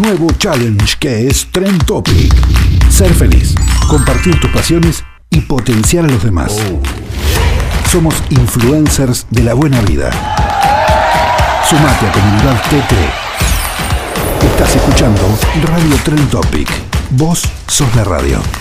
nuevo challenge que es Trend Topic. Ser feliz, compartir tus pasiones y potenciar a los demás. Somos influencers de la buena vida. Sumate a Comunidad TT. Estás escuchando Radio Trend Topic. Vos sos la radio.